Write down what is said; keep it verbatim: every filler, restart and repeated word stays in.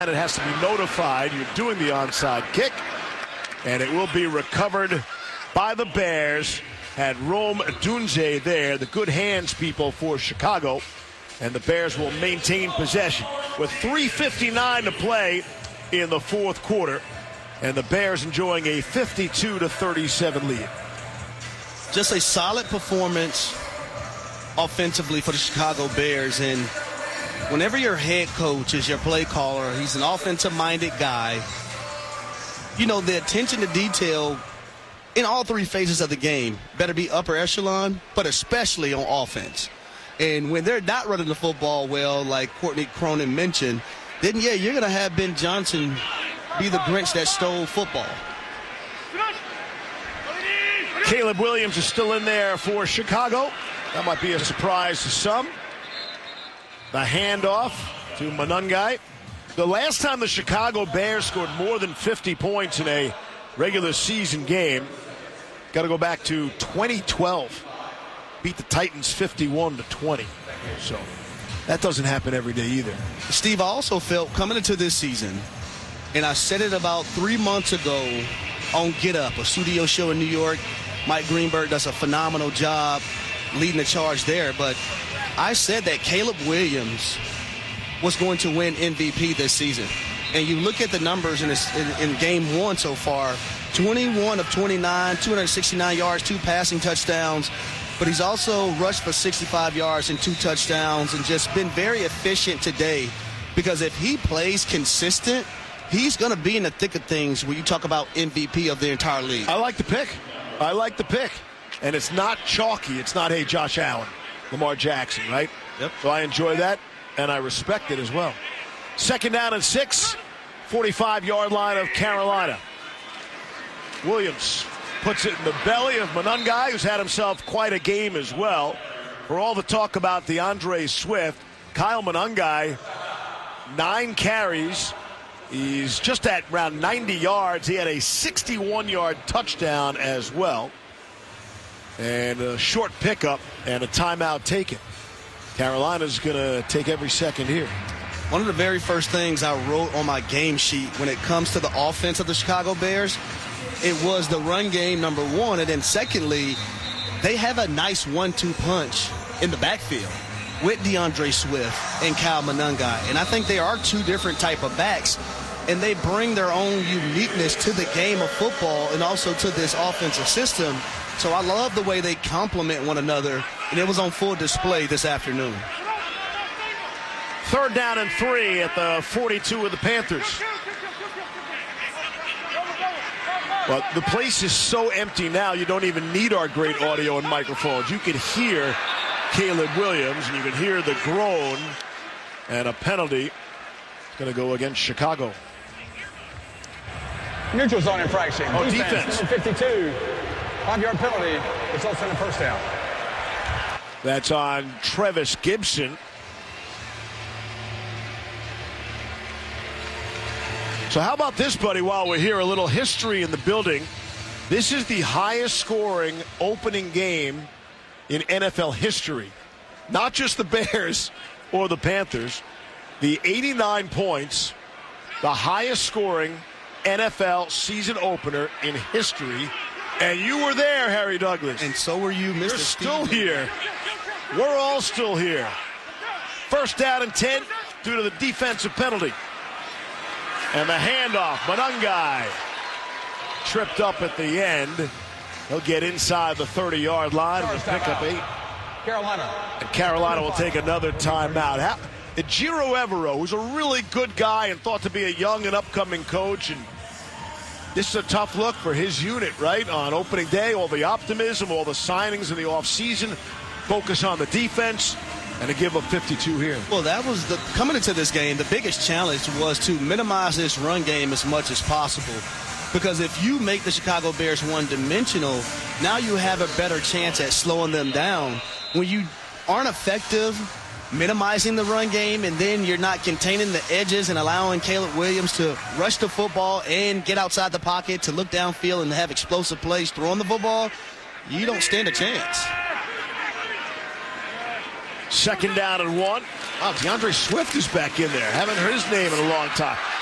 It has to be notified you're doing the onside kick, and it will be recovered by the Bears. Had Rome Dunze there, the good hands people for Chicago, and the Bears will maintain possession with three fifty-nine to play in the fourth quarter, and the Bears enjoying a fifty-two to thirty-seven lead. Just a solid performance offensively for the Chicago Bears, and whenever your head coach is your play caller, he's an offensive-minded guy, you know, the attention to detail in all three phases of the game better be upper echelon, but especially on offense. And when they're not running the football well, like Courtney Cronin mentioned, then, yeah, you're going to have Ben Johnson be the Grinch that stole football. Caleb Williams is still in there for Chicago. That might be a surprise to some. The handoff to Monangai. The last time the Chicago Bears scored more than fifty points in a regular season game, got to go back to twenty twelve. Beat the Titans fifty-one to twenty. So that doesn't happen every day either. Steve, I also felt coming into this season, and I said it about three months ago on Get Up, a studio show in New York. Mike Greenberg does a phenomenal job leading the charge there, but I said that Caleb Williams was going to win M V P this season. And you look at the numbers in, this, in, in game one so far, twenty-one of twenty-nine, two hundred sixty-nine yards, two passing touchdowns. But he's also rushed for sixty-five yards and two touchdowns and just been very efficient today. Because if he plays consistent, he's going to be in the thick of things when you talk about M V P of the entire league. I like the pick. I like the pick. And it's not chalky. It's not, hey, Josh Allen, Lamar Jackson, right? Yep. So I enjoy that, and I respect it as well. Second down and six, forty-five-yard line of Carolina. Williams puts it in the belly of Monangai, who's had himself quite a game as well. For all the talk about DeAndre Swift, Kyle Monangai, nine carries. He's just at around ninety yards. He had a sixty-one-yard touchdown as well. And a short pickup and a timeout taken. Carolina's going to take every second here. One of the very first things I wrote on my game sheet when it comes to the offense of the Chicago Bears, it was the run game, number one. And then secondly, they have a nice one two punch in the backfield with DeAndre Swift and Kyle Monangai. And I think they are two different type of backs. And they bring their own uniqueness to the game of football and also to this offensive system. So I love the way they complement one another. And it was on full display this afternoon. Third down and three at the forty-two of the Panthers. But the place is so empty now, you don't even need our great audio and microphones. You can hear Caleb Williams, and you can hear the groan, and a penalty is going to go against Chicago. Neutral zone infraction. Oh, defense. defense. fifty-two. Five-yard penalty. Results in a first down. That's on Trevis Gibson. So how about this, buddy, while we're here, a little history in the building. This is the highest scoring opening game in N F L history. Not just the Bears or the Panthers. The eighty-nine points, the highest scoring N F L season opener in history. And you were there, Harry Douglas. And so were you, Mister You're still Steve. here. We're all still here. First down and ten due to the defensive penalty. And the handoff, Monangai tripped up at the end. He'll get inside the thirty-yard line and pick up eight. Carolina. And Carolina will take another timeout. How, Ejiro Evero, who's a really good guy and thought to be a young and upcoming coach, and this is a tough look for his unit, right? On opening day, all the optimism, all the signings in the offseason, focus on the defense, and to give up fifty-two here. Well, that was the coming into this game, the biggest challenge was to minimize this run game as much as possible. Because if you make the Chicago Bears one-dimensional, now you have a better chance at slowing them down. When you aren't effective minimizing the run game and then you're not containing the edges and allowing Caleb Williams to rush the football and get outside the pocket to look downfield and have explosive plays throwing the football, you don't stand a chance. Second down and one Oh, DeAndre Swift is back in there. Haven't heard his name in a long time.